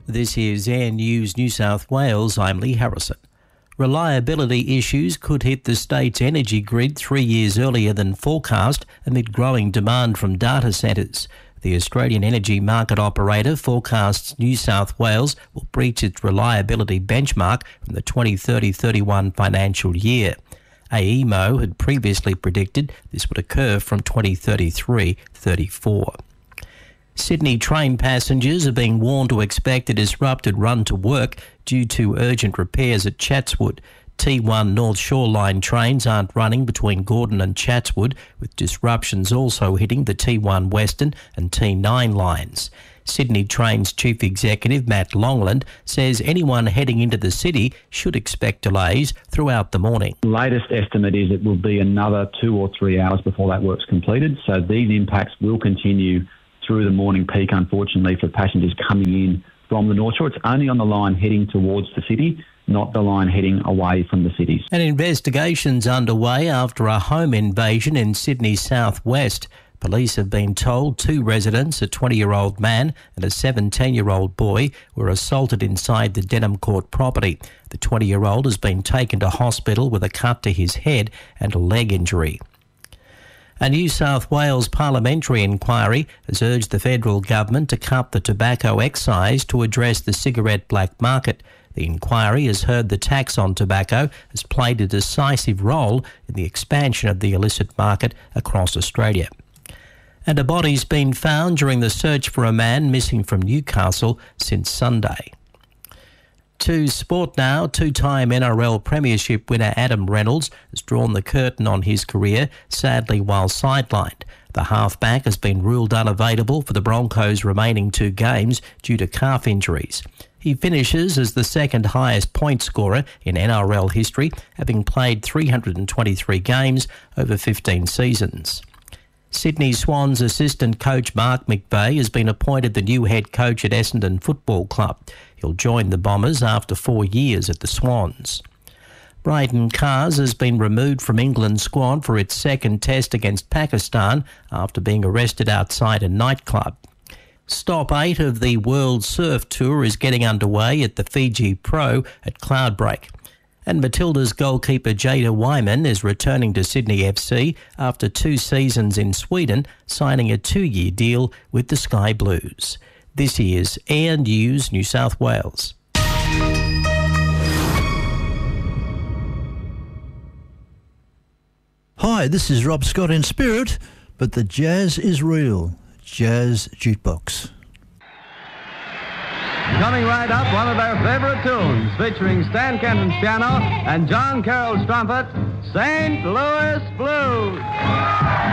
This is Air News New South Wales. I'm Lee Harrison. Reliability issues could hit the state's energy grid 3 years earlier than forecast amid growing demand from data centres. The Australian Energy Market Operator forecasts New South Wales will breach its reliability benchmark from the 2030-31 financial year. AEMO had previously predicted this would occur from 2033-34. Sydney train passengers are being warned to expect a disrupted run to work due to urgent repairs at Chatswood. T1 North Shore Line trains aren't running between Gordon and Chatswood, with disruptions also hitting the T1 Western and T9 lines. Sydney Trains Chief Executive Matt Longland says anyone heading into the city should expect delays throughout the morning. The latest estimate is it will be another 2 or 3 hours before that work's completed, so these impacts will continue through the morning peak, unfortunately, for passengers coming in from the North Shore. It's only on the line heading towards the city, not the line heading away from the cities. An investigation's underway after a home invasion in Sydney's southwest. Police have been told 2 residents, a 20-year-old man and a 17-year-old boy, were assaulted inside the Denham Court property. The 20-year-old has been taken to hospital with a cut to his head and a leg injury. A New South Wales parliamentary inquiry has urged the federal government to cut the tobacco excise to address the cigarette black market. The inquiry has heard the tax on tobacco has played a decisive role in the expansion of the illicit market across Australia. And a body's been found during the search for a man missing from Newcastle since Sunday. To sport now, 2-time NRL Premiership winner Adam Reynolds has drawn the curtain on his career, sadly while sidelined. The halfback has been ruled unavailable for the Broncos' remaining 2 games due to calf injuries. He finishes as the second highest point scorer in NRL history, having played 323 games over 15 seasons. Sydney Swans assistant coach Mark McVeigh has been appointed the new head coach at Essendon Football Club. He'll join the Bombers after 4 years at the Swans. Brayden Cars has been removed from England's squad for its second test against Pakistan after being arrested outside a nightclub. Stop 8 of the World Surf Tour is getting underway at the Fiji Pro at Cloudbreak. And Matilda's goalkeeper Jada Wyman is returning to Sydney FC after 2 seasons in Sweden, signing a 2-year deal with the Sky Blues. This is Air News New South Wales. Hi, this is Rob Scott in spirit, but the jazz is real. Jazz Jukebox. Coming right up, one of their favorite tunes, featuring Stan Kenton's piano and John Carroll's trumpet, St. Louis Blues.